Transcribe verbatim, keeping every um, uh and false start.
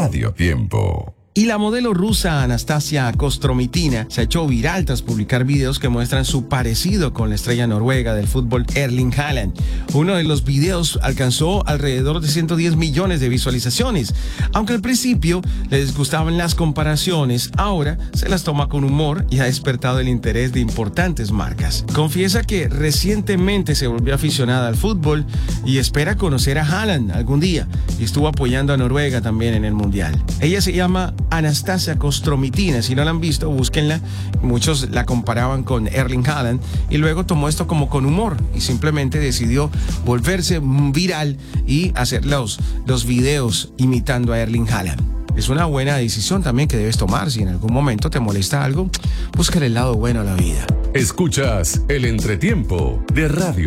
Radio Tiempo. Y la modelo rusa Anastasia Kostromitina se ha hecho viral tras publicar videos que muestran su parecido con la estrella noruega del fútbol Erling Haaland. Uno de los videos alcanzó alrededor de ciento diez millones de visualizaciones. Aunque al principio les gustaban las comparaciones, ahora se las toma con humor y ha despertado el interés de importantes marcas. Confiesa que recientemente se volvió aficionada al fútbol y espera conocer a Haaland algún día, y estuvo apoyando a Noruega también en el Mundial. Ella se llama Anastasia Kostromitina. Si no la han visto, búsquenla. Muchos la comparaban con Erling Haaland y luego tomó esto como con humor y simplemente decidió volverse viral y hacer los, los videos imitando a Erling Haaland. Es una buena decisión también que debes tomar. Si en algún momento te molesta algo, búscale el lado bueno a la vida. Escuchas el entretiempo de Radio